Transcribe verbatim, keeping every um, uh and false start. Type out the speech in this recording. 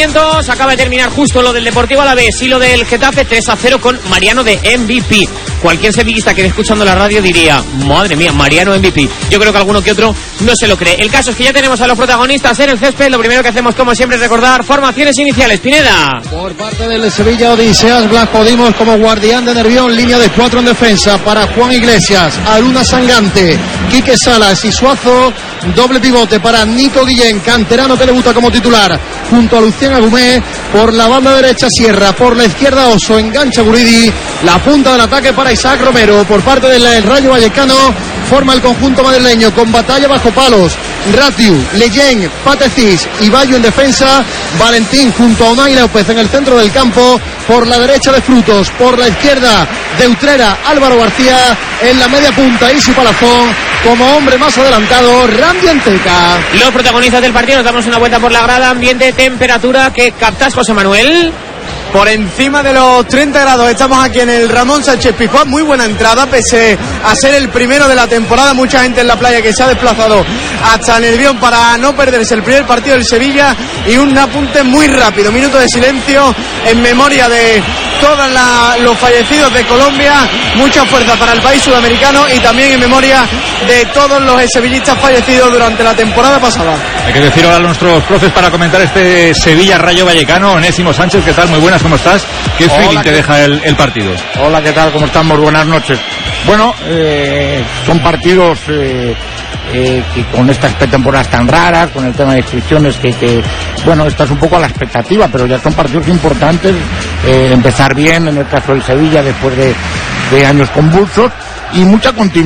lanzamientos. Acaba de terminar justo lo del Deportivo Alavés y lo del Getafe, tres a cero con Mariano de M V P. Cualquier sevillista que esté escuchando la radio diría, madre mía, Mariano M V P. Yo creo que alguno que otro no se lo cree. El caso es que ya tenemos a los protagonistas en el césped. Lo primero que hacemos, como siempre, es recordar formaciones iniciales. Pineda. Por parte del Sevilla, Odiseas Blanco Dimos como guardián de Nervión, línea de cuatro en defensa para Juan Iglesias, Aruna Sangante, Quique Salas y Suazo. Doble pivote para Nico Guillén, canterano que debuta como titular, junto a Lucien Agumé. Por la banda derecha Sierra, por la izquierda Oso, engancha Guridi. La punta del ataque para Isaac Romero. Por parte del Rayo Vallecano forma el conjunto madrileño con batalla bajo palos. Ratiu, Leyen, Patecís y Bayo en defensa. Valentín junto a Unai López en el centro del campo. Por la derecha de Frutos, por la izquierda de Utrera, Álvaro García. En la media punta Isi Palazón. Como hombre más adelantado, Randy Anteca. Los protagonistas del partido, nos damos una vuelta por la grada. Ambiente, temperatura, ¿qué captas, José Manuel? Por encima de los treinta grados. Estamos aquí en el Ramón Sánchez Pizjuán. Muy buena entrada, pese a ser el primero de la temporada. Mucha gente en la playa que se ha desplazado hasta Nervión para no perderse el primer partido del Sevilla. Y un apunte muy rápido, minuto de silencio en memoria de todos la, los fallecidos de Colombia. Mucha fuerza para el país sudamericano y también en memoria de todos los sevillistas fallecidos durante la temporada pasada. Hay que decir ahora a nuestros profes para comentar este Sevilla Rayo Vallecano. Onésimo Sánchez, ¿qué tal? Muy buenas, ¿cómo estás? ¿Qué Hola, feeling ¿qué te deja el, el partido? Hola, ¿qué tal? ¿Cómo estamos? Buenas noches. Bueno, eh, son partidos eh, eh, que con estas pretemporadas tan raras, con el tema de inscripciones que, que, bueno, estás un poco a la expectativa, pero ya son partidos importantes. Eh, empezar bien, en el caso del Sevilla, después de, de años convulsos, y mucha continuidad.